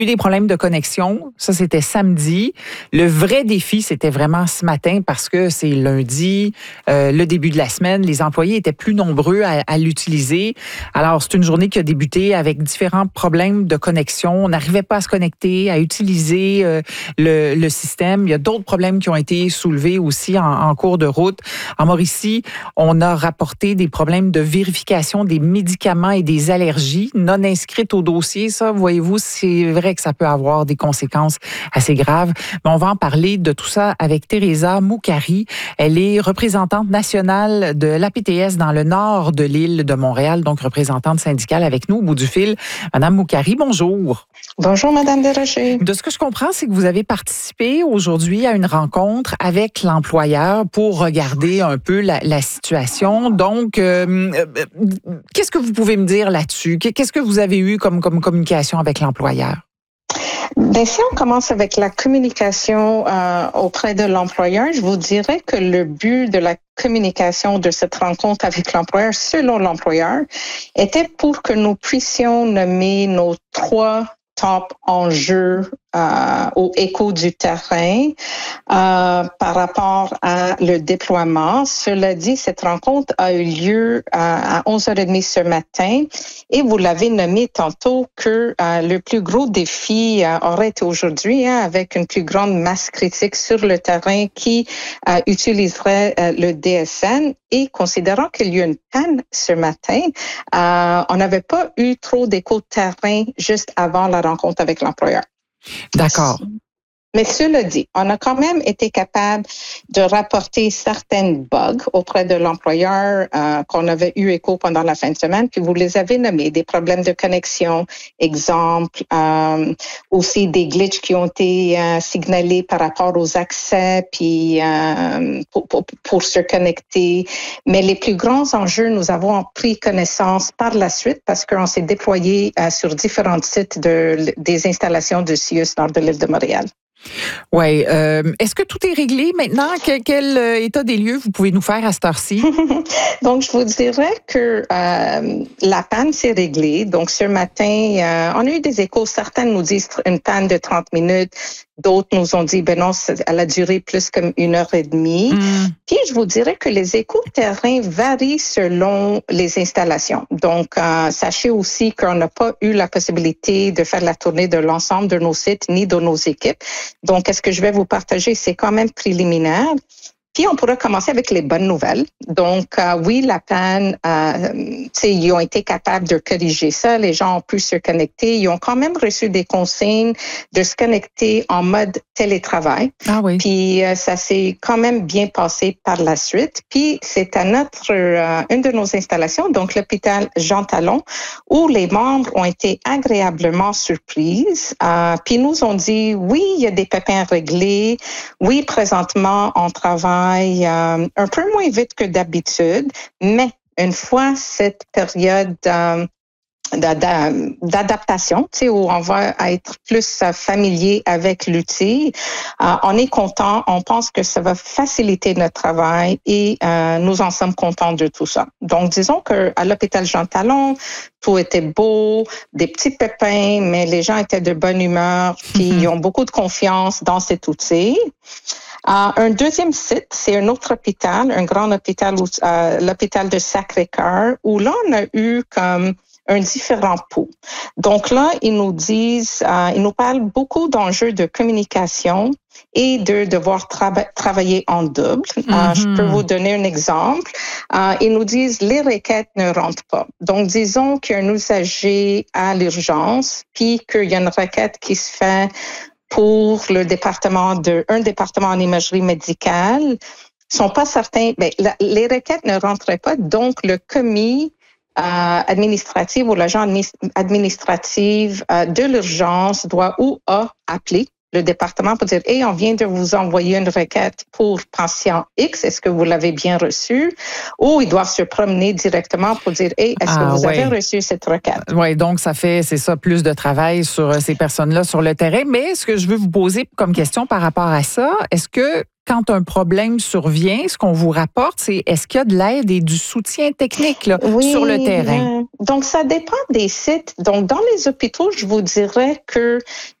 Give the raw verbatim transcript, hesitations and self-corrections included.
eu des problèmes de connexion. Ça, c'était samedi. Le vrai défi, c'était vraiment ce matin parce que c'est lundi, euh, le début de la semaine. Les employés étaient plus nombreux à, à l'utiliser. Alors, c'est une journée qui a débuté avec différents problèmes de connexion. On n'arrivait pas à se connecter, à utiliser euh, le, le système. Il y a d'autres problèmes qui ont été soulevés aussi en, en cours de route. En Mauricie, on a rapporté des problèmes de vérification des médicaments et des allergies non inscrites au dossier. Ça, voyez-vous, c'est vrai que ça peut avoir des conséquences assez graves. Mais on va en parler de tout ça avec Teresa Moukari. Elle est représentante nationale de l'A P T S dans le nord de l'île de Montréal, donc représentante syndicale avec nous au bout du fil. Madame Moukari, bonjour. Bonjour, Madame Desrochers. De ce que je comprends, c'est que vous avez participé aujourd'hui à une rencontre avec l'employeur pour regarder un peu la, la situation. Donc, euh, qu'est-ce que vous pouvez me dire là-dessus? Qu'est-ce que vous avez eu comme, comme communication avec l'employeur? Ben, si on commence avec la communication euh, auprès de l'employeur, je vous dirais que le but de la communication de cette rencontre avec l'employeur, selon l'employeur, était pour que nous puissions nommer nos trois top enjeux euh, au écho du terrain euh, par rapport à le déploiement. Cela dit, cette rencontre a eu lieu à, à onze heures trente ce matin et vous l'avez nommé tantôt que euh, le plus gros défi euh, aurait été aujourd'hui hein, avec une plus grande masse critique sur le terrain qui euh, utiliserait euh, le D S N et considérant qu'il y a eu une panne ce matin, euh, on n'avait pas eu trop d'écho de terrain juste avant la rencontre avec l'employeur. D'accord. Mais cela dit, on a quand même été capable de rapporter certaines bugs auprès de l'employeur euh, qu'on avait eu écho pendant la fin de semaine, puis vous les avez nommés, des problèmes de connexion, exemple, euh, aussi des glitches qui ont été euh, signalés par rapport aux accès, puis euh, pour, pour, pour se connecter. Mais les plus grands enjeux, nous avons pris connaissance par la suite parce qu'on s'est déployé euh, sur différents sites de, des installations de C I U S nord de l'île de Montréal. Oui. Euh, est-ce que tout est réglé maintenant? Quel, quel état des lieux vous pouvez nous faire à cette heure-ci? Donc, je vous dirais que euh, la panne s'est réglée. Donc, ce matin, euh, on a eu des échos. Certains nous disent une panne de trente minutes. D'autres nous ont dit, ben non, elle a duré plus comme une heure et demie. Mm. Puis, je vous dirais que les échos de terrain varient selon les installations. Donc, euh, sachez aussi qu'on n'a pas eu la possibilité de faire la tournée de l'ensemble de nos sites ni de nos équipes. Donc, ce que je vais vous partager, c'est quand même préliminaire. Puis, on pourra commencer avec les bonnes nouvelles. Donc, euh, oui, la panne, euh, ils ont été capables de corriger ça. Les gens ont pu se connecter. Ils ont quand même reçu des consignes de se connecter en mode télétravail. Ah oui. Puis, euh, ça s'est quand même bien passé par la suite. Puis, c'est à notre, euh, une de nos installations, donc l'hôpital Jean Talon, où les membres ont été agréablement surprises. Euh, puis, ils nous ont dit, oui, il y a des pépins réglés. Oui, présentement, on travaille Euh, un peu moins vite que d'habitude, mais une fois cette période euh, d'adaptation, tu sais, où on va être plus familier avec l'outil, euh, on est content, on pense que ça va faciliter notre travail et euh, nous en sommes contents de tout ça. Donc, disons que à l'hôpital Jean Talon, tout était beau, des petits pépins, mais les gens étaient de bonne humeur, puis mm-hmm. ils ont beaucoup de confiance dans cet outil. Uh, un deuxième site, c'est un autre hôpital, un grand hôpital, uh, l'hôpital de Sacré-Cœur, où là, on a eu comme un différent pot. Donc là, ils nous disent, uh, ils nous parlent beaucoup d'enjeux de communication et de devoir tra- travailler en double. Mm-hmm. Uh, je peux vous donner un exemple. Uh, ils nous disent, les requêtes ne rentrent pas. Donc, disons qu'il y a un usager à l'urgence, puis qu'il y a une requête qui se fait pour le département de, un département en imagerie médicale, sont pas certains, ben, la, les requêtes ne rentraient pas, donc le commis euh, administratif ou l'agent administratif euh, de l'urgence doit ou a appelé le département pour dire, hey, on vient de vous envoyer une requête pour patient X, est-ce que vous l'avez bien reçue? Ou ils doivent se promener directement pour dire, hey, est-ce Ah, que vous ouais. avez reçu cette requête? Oui, donc ça fait, c'est ça, plus de travail sur ces personnes-là sur le terrain. Mais ce que je veux vous poser comme question par rapport à ça, est-ce que quand un problème survient, ce qu'on vous rapporte, c'est est-ce qu'il y a de l'aide et du soutien technique là, Oui, sur le terrain? euh, donc ça dépend des sites. Donc, dans les hôpitaux, je vous dirais que